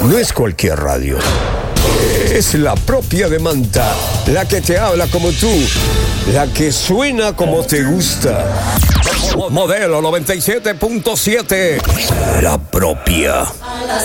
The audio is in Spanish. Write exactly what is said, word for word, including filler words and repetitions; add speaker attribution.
Speaker 1: no es cualquier radio. Es la propia de Manta, la que te habla como tú, la que suena como te gusta. Modelo noventa y siete punto siete, la propia.
Speaker 2: A las